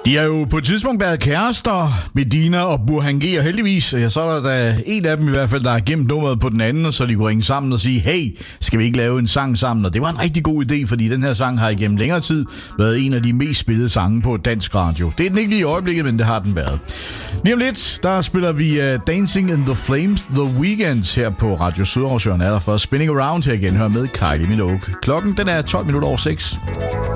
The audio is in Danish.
De har jo på et tidspunkt været kærester, Medina og Burhan G, og heldigvis, så er der en af dem i hvert fald, der har gemt nummeret på den anden, så de kunne ringe sammen og sige, hey, skal vi ikke lave en sang sammen? Og det var en rigtig god idé, fordi den her sang har igennem længere tid været en af de mest spillede sange på dansk radio. Det er den ikke lige i øjeblikket, men det har den været. Lige om lidt, der spiller vi Dancing in the Flames The Weeknd her på Radio Sydhavsøren. Allerførst Spinning Around her igen, hør med Kylie Minogue. Klokken den er 12 minutter over 6.